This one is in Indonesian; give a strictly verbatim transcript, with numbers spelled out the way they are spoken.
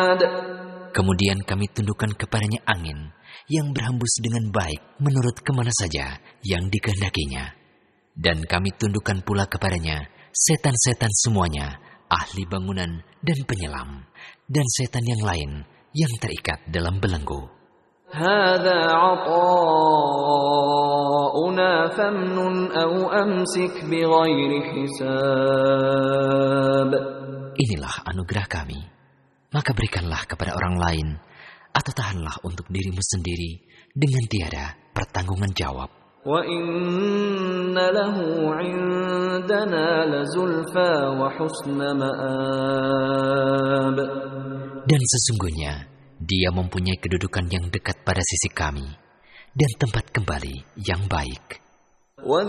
Kemudian kami tundukkan kepadanya angin yang berhembus dengan baik menurut kemana saja yang dikehendakinya. Dan kami tundukkan pula kepadanya setan-setan semuanya, ahli bangunan dan penyelam, dan setan yang lain yang terikat dalam belenggu. هذا عطاؤنا فامنن أو أمسك بغير حساب. Inilah anugerah kami, maka berikanlah kepada orang lain, atau tahanlah untuk dirimu sendiri dengan tiada pertanggungan jawab. وَإِنَّ لَهُ عِندَنَا لَزُلْفَى وَحُسْنَ مَآبٍ. Dan sesungguhnya dia mempunyai kedudukan yang dekat pada sisi kami dan tempat kembali yang baik.